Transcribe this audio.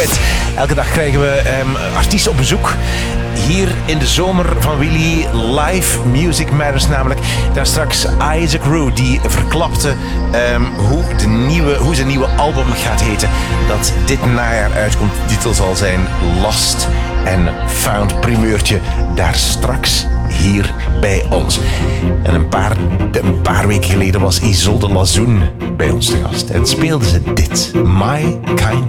Wit. Elke dag krijgen we artiesten op bezoek. Hier in de zomer van Willy, Live Music Matters namelijk. Daar straks Isaac Rue, die verklapte hoe zijn nieuwe album gaat heten. Dat dit najaar uitkomt. De titel zal zijn Lost and Found. Primeurtje daar straks hier bij ons. En een paar weken geleden was Isolde Lazoen bij ons te gast. En speelde ze dit. My Kind